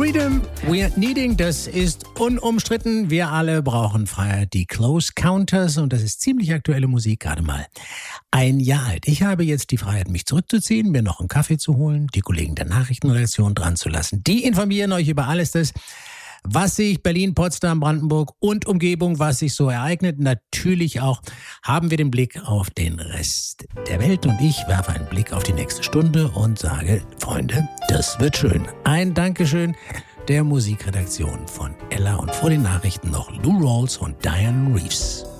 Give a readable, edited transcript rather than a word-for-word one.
Freedom we're needing, das ist unumstritten. Wir alle brauchen Freiheit. Die Close Counters, und das ist ziemlich aktuelle Musik, gerade mal ein Jahr alt. Ich habe jetzt die Freiheit, mich zurückzuziehen, mir noch einen Kaffee zu holen, die Kollegen der Nachrichtenredaktion dran zu lassen. Die informieren euch über alles das, was sich Berlin, Potsdam, Brandenburg und Umgebung, was sich so ereignet. Natürlich auch haben wir den Blick auf den Rest der Welt. Und ich werfe einen Blick auf die nächste Stunde und sage, Freunde, das wird schön. Ein Dankeschön der Musikredaktion von Ella und vor den Nachrichten noch Lou Rawls und Diane Reeves.